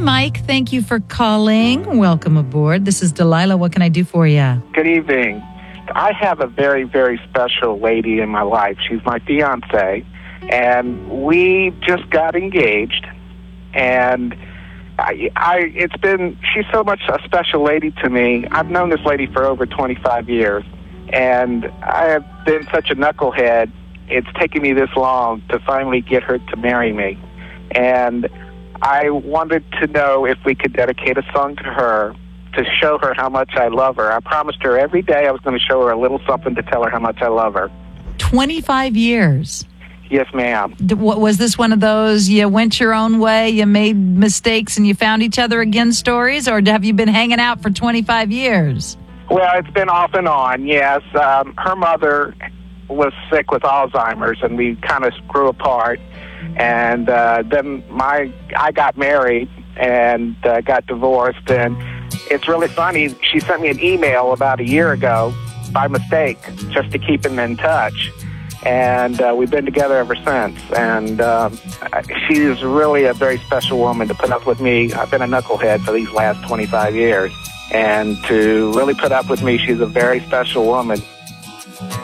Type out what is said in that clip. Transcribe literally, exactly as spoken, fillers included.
Mike. Thank you for calling. Welcome aboard. This is Delilah. What can I do for you? Good evening. I have a very, very special lady in my life. She's my fiance, and we just got engaged. And I, I, it's been, she's so much a special lady to me. I've known this lady for over twenty-five years, and I have been such a knucklehead. It's taken me this long to finally get her to marry me. And I wanted to know if we could dedicate a song to her to show her how much I love her. I promised her every day I was going to show her a little something to tell her how much I love her. twenty-five years. Yes, ma'am. What, was this one of those you went your own way, you made mistakes, and you found each other again stories? Or have you been hanging out for twenty-five years? Well, it's been off and on, yes. Um, her mother was sick with Alzheimer's, and we kind of grew apart. And uh, then my I got married and uh, got divorced. And it's really funny. She sent me an email about a year ago by mistake just to keep him in touch. And uh, we've been together ever since. And um, she's really a very special woman to put up with me. I've been a knucklehead for these last twenty-five years. And to really put up with me, she's a very special woman.